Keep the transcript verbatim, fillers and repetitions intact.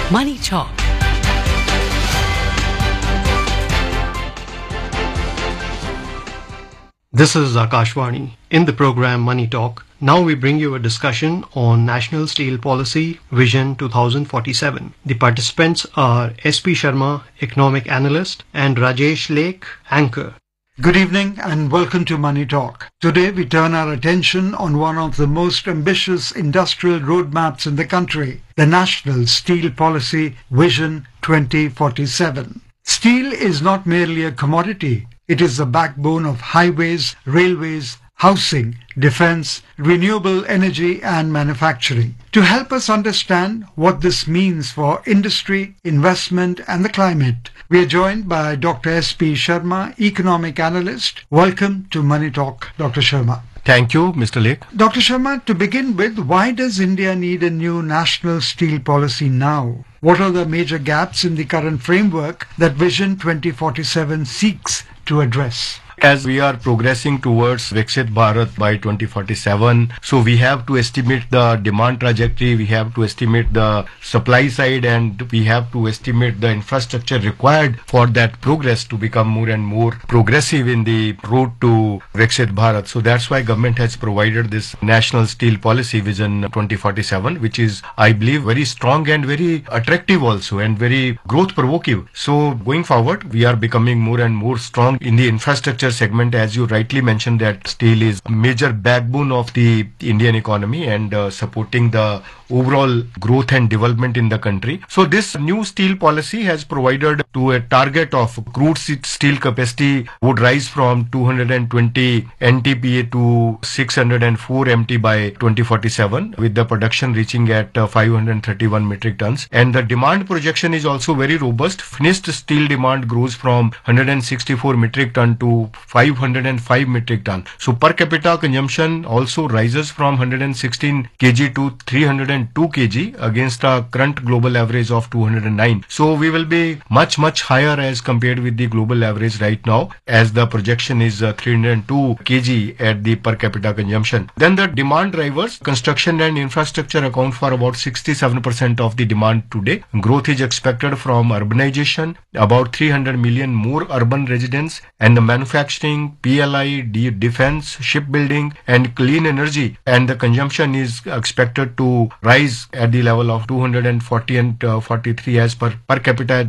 Money Talk. This is Akashvani. In the program Money Talk, now we bring you a discussion on National Steel Policy Vision twenty forty-seven. The participants are S P Sharma, Economic Analyst, and Rajesh Lake, Anchor. Good evening and welcome to Money Talk. Today we turn our attention on one of the most ambitious industrial roadmaps in the country, the National Steel Policy Vision twenty forty-seven. Steel is not merely a commodity. It is the backbone of highways, railways, housing, defense, renewable energy and manufacturing. To help us understand what this means for industry, investment and the climate, we are joined by Doctor S P Sharma, Economic Analyst. Welcome to Money Talk, Doctor Sharma. Thank you, Mister Lake. Doctor Sharma, to begin with, why does India need a new national steel policy now? What are the major gaps in the current framework that Vision twenty forty-seven seeks to address? As we are progressing towards Viksit Bharat by twenty forty-seven, so we have to estimate the demand trajectory, we have to estimate the supply side, and we have to estimate the infrastructure required for that progress to become more and more progressive in the road to Viksit Bharat. So that's why government has provided this National Steel Policy Vision twenty forty-seven, which is, I believe, very strong and very attractive also and very growth provoking. So going forward, we are becoming more and more strong in the infrastructure segment. As you rightly mentioned, that steel is a major backbone of the Indian economy and uh, supporting the overall growth and development in the country. So this new steel policy has provided to a target of crude steel capacity would rise from two hundred twenty N T P A to six hundred four M T by twenty forty-seven, with the production reaching at uh, five hundred thirty-one metric tons. And the demand projection is also very robust. Finished steel demand grows from one hundred sixty-four metric ton to five hundred five metric ton. So per capita consumption also rises from one hundred sixteen kilograms to three hundred two kilograms against a current global average of two hundred nine. So we will be much much higher as compared with the global average right now, as the projection is uh, three hundred two kilograms at the per capita consumption. Then the demand drivers, construction and infrastructure account for about sixty-seven percent of the demand today. Growth is expected from urbanization, about three hundred million more urban residents, and the manufacturing, P L I, de- defense, shipbuilding and clean energy, and the consumption is expected to rise at the level of two hundred forty and uh, forty-three as per per capita